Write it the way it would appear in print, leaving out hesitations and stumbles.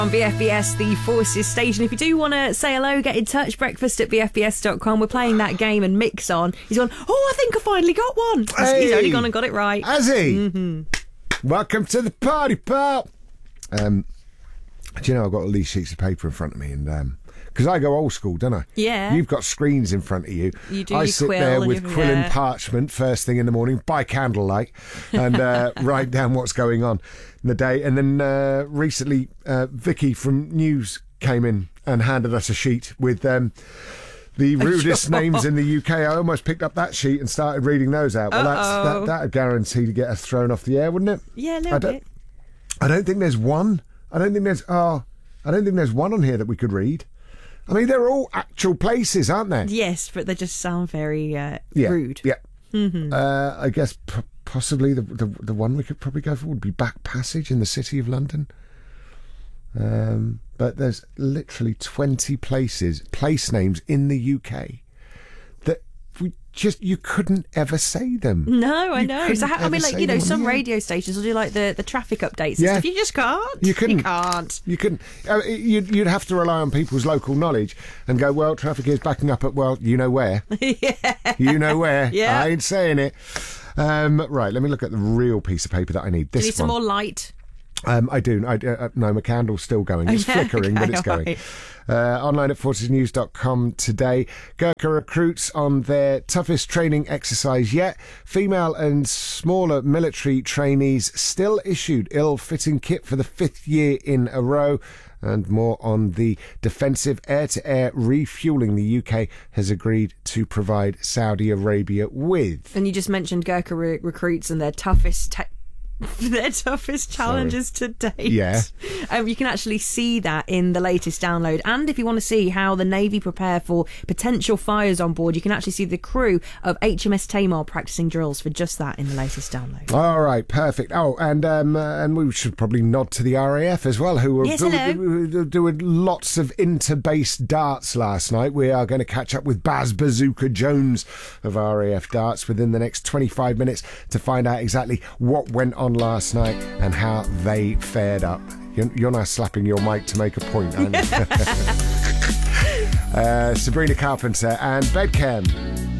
On BFBS, the Forces station. If you do want to say hello, get in touch. breakfast@bfbs.com. We're playing that game, and Mick's on. He's gone, I think I finally got one. He's only gone and got it right. Has he? Mm-hmm. Welcome to the party, pal. Do you know, I've got all these sheets of paper in front of me, and because I go old school, don't I? Yeah. You've got screens in front of you. You do. I you sit quill there with and quill and parchment first thing in the morning by candlelight and write down what's going on in the day. And then recently, Vicky from News came in and handed us a sheet with the rudest names in the UK. I almost picked up that sheet and started reading those out. Well, that would guarantee to get us thrown off the air, wouldn't it? Yeah, a little bit. I don't think there's one. I don't think there's one on here that we could read. I mean, they're all actual places, aren't they? Yes, but they just sound very rude. Yeah. Mm-hmm. I guess possibly the one we could probably go for would be Back Passage in the City of London. But there's literally 20 place names in the UK that you couldn't ever say them. No, I know. So some radio stations will do like the traffic updates and stuff. You just can't. You couldn't. You can't. You couldn't. You'd have to rely on people's local knowledge and go, well, traffic is backing up at, well, you know where. Yeah. You know where. Yeah. I ain't saying it. Right, let me look at the real piece of paper that I need. This do you need some more light? I do. No, my candle's still going. It's flickering, but it's going. Right. Online at forcesnews.com today. Gurkha recruits on their toughest training exercise yet. Female and smaller military trainees still issued ill-fitting kit for the 5th year in a row. And more on the defensive air-to-air refuelling the UK has agreed to provide Saudi Arabia with. And you just mentioned Gurkha recruits and their toughest challenges to date. Yeah. You can actually see that in the latest download. And if you want to see how the Navy prepare for potential fires on board, you can actually see the crew of HMS Tamar practicing drills for just that in the latest download. All right, perfect. Oh, and we should probably nod to the RAF as well, who were doing lots of inter-base darts last night. We are going to catch up with Baz Bazooka Jones of RAF Darts within the next 25 minutes to find out exactly what went on last night and how they fared up. You're now slapping your mic to make a point, aren't you? Sabrina Carpenter and Bedchem.